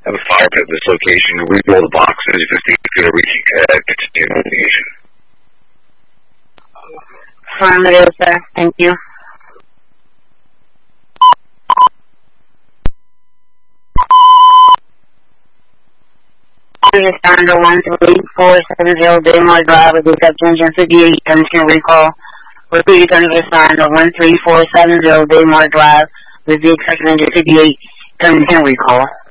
have a fire pit at this location. Rebuild the boxes, 15 feet of reaching head, continue investigation. Affirmative, sir. Thank you. Responder 13470 Daymore Drive with exception 58, Covington recall. Repeat responder 13470 Daymore Drive with the exception 58, Covington recall.